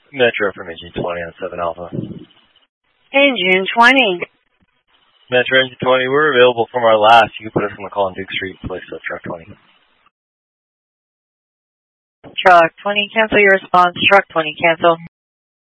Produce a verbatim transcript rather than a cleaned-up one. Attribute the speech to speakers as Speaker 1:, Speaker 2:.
Speaker 1: Metro from Engine twenty on seven Alpha.
Speaker 2: Engine twenty.
Speaker 1: Metro Engine twenty, we're available from our last. You can put us on the call on Duke Street, place of truck twenty.
Speaker 2: Truck twenty, cancel your response. Truck twenty, cancel.